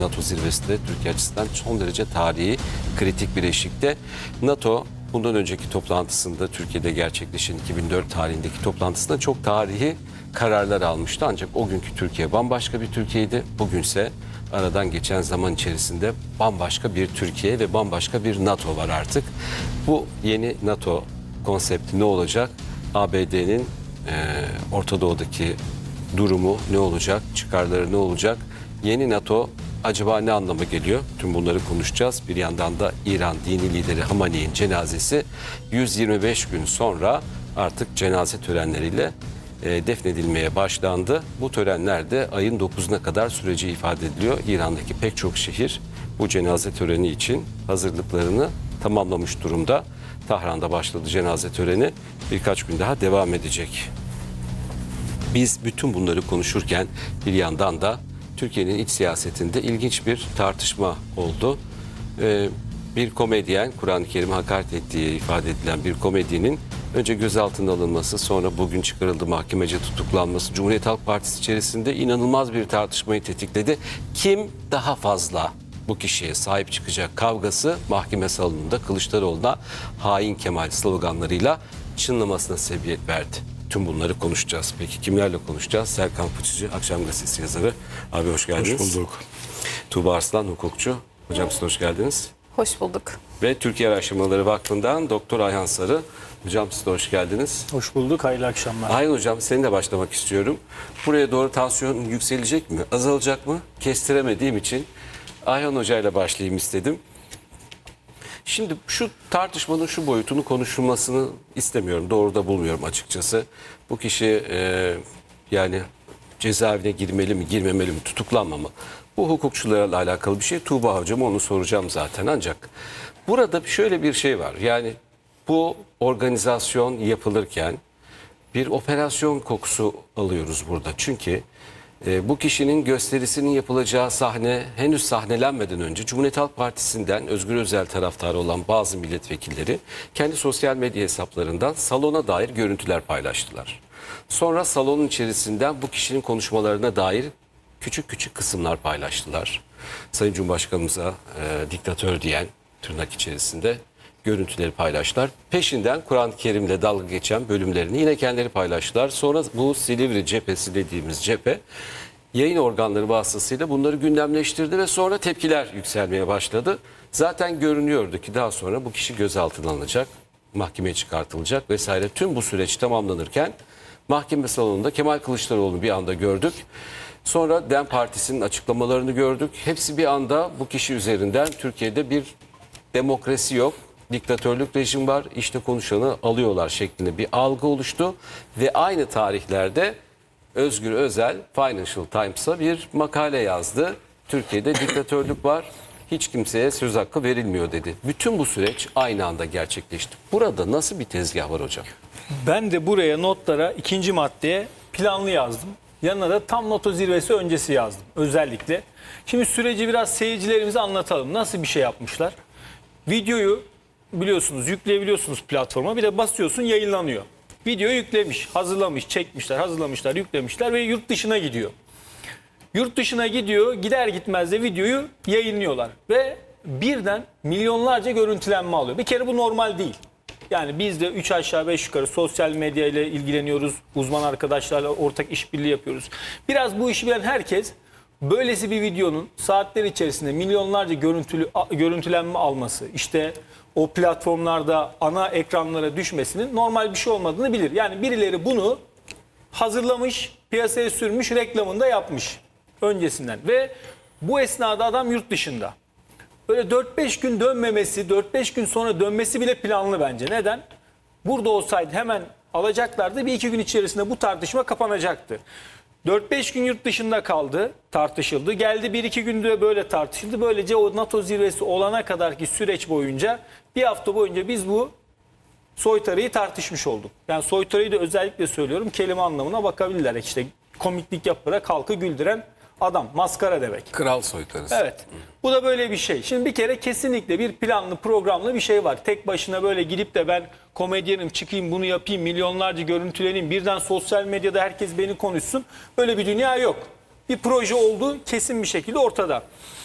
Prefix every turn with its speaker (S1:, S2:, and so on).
S1: NATO zirvesi de Türkiye açısından son derece tarihi, kritik bir eşikte. NATO bundan önceki toplantısında, Türkiye'de gerçekleşen 2004 tarihindeki toplantısında çok tarihi kararlar almıştı. Ancak o günkü Türkiye bambaşka bir Türkiye'ydi. Bugünse aradan geçen zaman içerisinde bambaşka bir Türkiye ve bambaşka bir NATO var artık. Bu yeni NATO konsepti ne olacak? ABD'nin Orta Doğu'daki durumu ne olacak? Çıkarları ne olacak? Yeni NATO acaba ne anlama geliyor? Tüm bunları konuşacağız. Bir yandan da İran dini lideri Hamaney'in cenazesi 125 gün sonra artık cenaze törenleriyle defnedilmeye başlandı. Bu törenler de ayın 9'una kadar süreci ifade ediliyor. İran'daki pek çok şehir bu cenaze töreni için hazırlıklarını tamamlamış durumda. Tahran'da başladı cenaze töreni. Birkaç gün daha devam edecek. Biz bütün bunları konuşurken bir yandan da Türkiye'nin iç siyasetinde ilginç bir tartışma oldu. Bir komedyen, Kur'an-ı Kerim'e hakaret ettiği ifade edilen bir komedyenin önce gözaltına alınması, sonra bugün çıkarıldı mahkemece tutuklanması Cumhuriyet Halk Partisi içerisinde inanılmaz bir tartışmayı tetikledi. Kim daha fazla bu kişiye sahip çıkacak kavgası mahkeme salonunda Kılıçdaroğlu'na hain Kemal sloganlarıyla çınlamasına sebebiyet verdi. Tüm bunları konuşacağız. Peki kimlerle konuşacağız? Serkan Fıçıcı, Akşam Gazetesi yazarı. Abi hoş geldiniz.
S2: Hoş bulduk.
S1: Tuğba Arslan, hukukçu. Hocam siz hoş geldiniz.
S3: Hoş bulduk.
S1: Ve Türkiye Araştırmaları Vakfı'ndan Doktor Ayhan Sarı. Hocam siz de hoş geldiniz.
S2: Hoş bulduk. Hayırlı akşamlar.
S1: Ayhan hocam seninle başlamak istiyorum. Buraya doğru tansiyon yükselecek mi? Azalacak mı? Kestiremediğim için Ayhan hocayla başlayayım istedim. Şimdi şu tartışmanın şu boyutunu konuşulmasını istemiyorum. Doğru da bulmuyorum açıkçası. Bu kişi yani cezaevine girmeli mi, girmemeli mi, tutuklanmamalı. Bu hukukçularla alakalı bir şey. Tuğba hocam onu soracağım zaten. Ancak burada şöyle bir şey var. Yani bu organizasyon yapılırken bir operasyon kokusu alıyoruz burada. Çünkü bu kişinin gösterisinin yapılacağı sahne henüz sahnelenmeden önce Cumhuriyet Halk Partisi'nden Özgür Özel taraftarı olan bazı milletvekilleri kendi sosyal medya hesaplarından salona dair görüntüler paylaştılar. Sonra salonun içerisinden bu kişinin konuşmalarına dair küçük küçük kısımlar paylaştılar. Sayın Cumhurbaşkanımıza diktatör diyen tırnak içerisinde görüntüleri paylaştılar. Peşinden Kur'an-ı Kerim'le dalga geçen bölümlerini yine kendileri paylaştılar. Sonra bu Silivri cephesi dediğimiz cephe yayın organları vasıtasıyla bunları gündemleştirdi ve sonra tepkiler yükselmeye başladı. Zaten görünüyordu ki daha sonra bu kişi gözaltına alınacak, mahkemeye çıkartılacak vesaire. Tüm bu süreç tamamlanırken mahkeme salonunda Kemal Kılıçdaroğlu'nu bir anda gördük. Sonra DEM Partisi'nin açıklamalarını gördük. Hepsi bir anda bu kişi üzerinden Türkiye'de bir demokrasi yok, diktatörlük rejim var, işte konuşanı alıyorlar şeklinde bir algı oluştu. Ve aynı tarihlerde Özgür Özel Financial Times'a bir makale yazdı. Türkiye'de diktatörlük var, hiç kimseye söz hakkı verilmiyor dedi. Bütün bu süreç aynı anda gerçekleşti. Burada nasıl bir tezgah var hocam?
S2: Ben de buraya notlara ikinci maddeye planlı yazdım. Yanına da tam NATO zirvesi öncesi yazdım özellikle. Şimdi süreci biraz seyircilerimize anlatalım. Nasıl bir şey yapmışlar? Videoyu biliyorsunuz yükleyebiliyorsunuz platforma, bir de basıyorsun yayınlanıyor. Videoyu yüklemiş, hazırlamış, çekmişler, hazırlamışlar, yüklemişler ve yurt dışına gidiyor. Yurt dışına gidiyor, gider gitmez de videoyu yayınlıyorlar ve birden milyonlarca görüntülenme alıyor. Bir kere bu normal değil. Yani biz de 3 aşağı 5 yukarı sosyal medya ile ilgileniyoruz. Uzman arkadaşlarla ortak işbirliği yapıyoruz. Biraz bu işi bilen herkes böylesi bir videonun saatler içerisinde milyonlarca görüntülenme alması, işte o platformlarda ana ekranlara düşmesinin normal bir şey olmadığını bilir. Yani birileri bunu hazırlamış, piyasaya sürmüş, reklamını da yapmış öncesinden ve bu esnada adam yurt dışında. Böyle 4-5 gün dönmemesi, 4-5 gün sonra dönmesi bile planlı bence. Neden? Burada olsaydı hemen alacaklardı. 1-2 gün içerisinde bu tartışma kapanacaktı. 4-5 gün yurt dışında kaldı, tartışıldı. Geldi 1-2 günde böyle tartışıldı. Böylece o NATO zirvesi olana kadarki süreç boyunca bir hafta boyunca biz bu soytarıyı tartışmış olduk. Yani soytarıyı da özellikle söylüyorum, kelime anlamına bakabilirler. İşte komiklik yaparak halkı güldüren adam, maskara demek.
S1: Kral soytarısı.
S2: Evet. Bu da böyle bir şey. Şimdi bir kere kesinlikle bir planlı, programlı bir şey var. Tek başına böyle gidip de ben komedyenim, çıkayım bunu yapayım, milyonlarca görüntüleneyim, birden sosyal medyada herkes beni konuşsun. Böyle bir dünya yok. Bir proje olduğu kesin bir şekilde ortada.